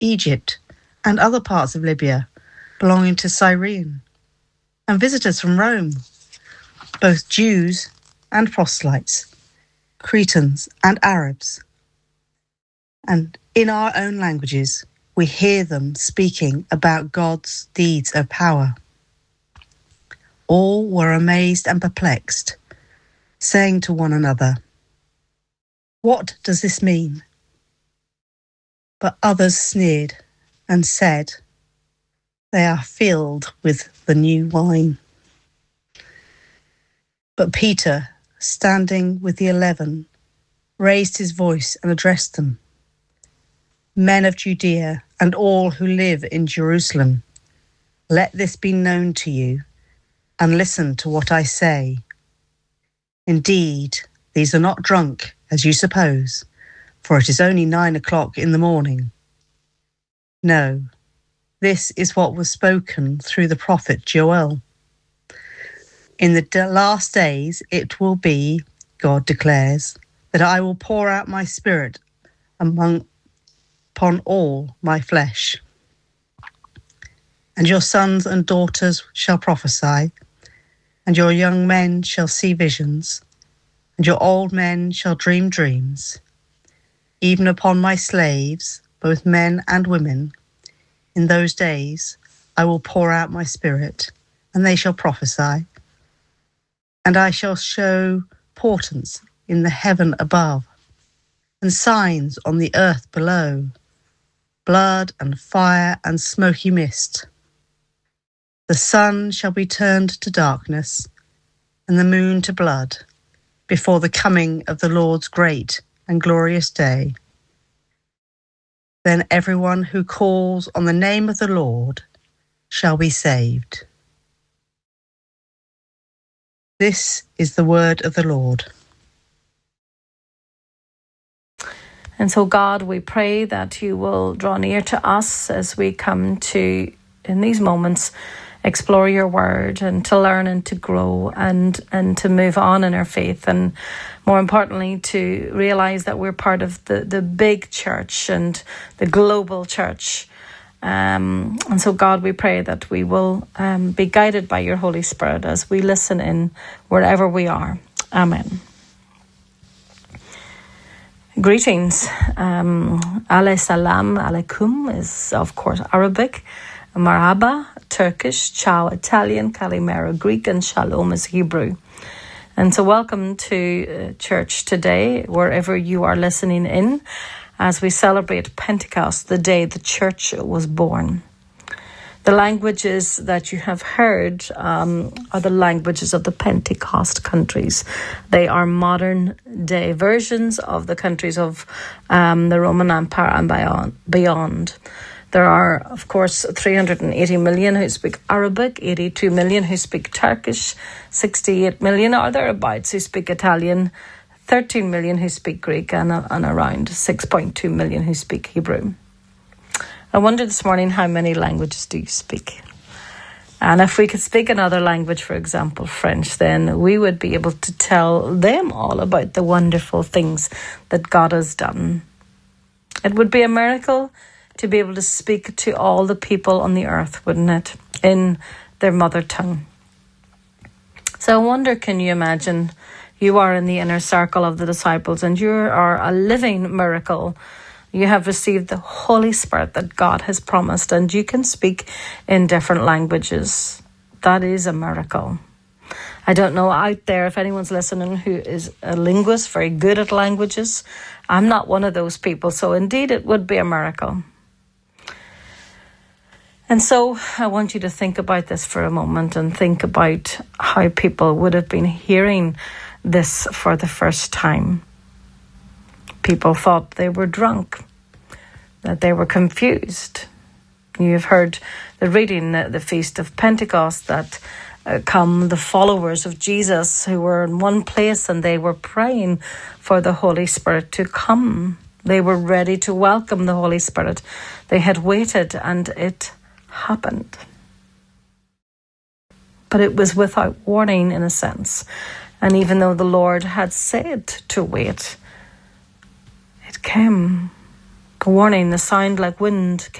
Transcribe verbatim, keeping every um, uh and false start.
Egypt, and other parts of Libya belonging to Cyrene, and visitors from Rome, both Jews and proselytes, Cretans and Arabs. And in our own languages, we hear them speaking about God's deeds of power. All were amazed and perplexed, saying to one another, "What does this mean?" But others sneered and said, "They are filled with the new wine." But Peter, standing with the eleven, raised his voice and addressed them. "Men of Judea and all who live in Jerusalem, let this be known to you, and listen to what I say. Indeed, these are not drunk, as you suppose, for it is only nine o'clock in the morning. No, this is what was spoken through the prophet Joel. In the last days it will be, God declares, that I will pour out my spirit among upon all my flesh. And your sons and daughters shall prophesy, and your young men shall see visions, and your old men shall dream dreams. Even upon my slaves, both men and women, in those days I will pour out my spirit, and they shall prophesy. And I shall show portents in the heaven above, and signs on the earth below, blood and fire and smoky mist. The sun shall be turned to darkness, and the moon to blood, before the coming of the Lord's great and glorious day. Then everyone who calls on the name of the Lord shall be saved." This is the word of the Lord. And so, God, we pray that you will draw near to us as we come to, in these moments, explore your word and to learn and to grow and, and to move on in our faith. And more importantly, to realize that we're part of the, the big church and the global church. Um, and so, God, we pray that we will um, be guided by your Holy Spirit as we listen in wherever we are. Amen. Greetings. Um, Alay salam alaikum is, of course, Arabic. Marhaba, Turkish. Ciao, Italian. Kalimera, Greek. And Shalom is Hebrew. And so welcome to uh, church today, wherever you are listening in, as we celebrate Pentecost, the day the church was born. The languages that you have heard um, are the languages of the Pentecost countries. They are modern day versions of the countries of um, the Roman Empire and beyond. There are, of course, three hundred eighty million who speak Arabic, eighty-two million who speak Turkish, sixty-eight million or thereabouts who speak Italian, thirteen million who speak Greek, and, uh, and around six point two million who speak Hebrew. I wondered this morning, how many languages do you speak? And if we could speak another language, for example, French, then we would be able to tell them all about the wonderful things that God has done. It would be a miracle to be able to speak to all the people on the earth, wouldn't it, in their mother tongue. So I wonder, can you imagine you are in the inner circle of the disciples and you are a living miracle. You have received the Holy Spirit that God has promised, and you can speak in different languages. That is a miracle. I don't know out there if anyone's listening who is a linguist, very good at languages. I'm not one of those people, so indeed it would be a miracle. And so I want you to think about this for a moment and think about how people would have been hearing this for the first time. People thought they were drunk, that they were confused. You've heard the reading at the Feast of Pentecost, that uh, come the followers of Jesus who were in one place and they were praying for the Holy Spirit to come. They were ready to welcome the Holy Spirit. They had waited and it happened. But it was without warning, in a sense. And even though the Lord had said to wait, it came. A warning, the sound like wind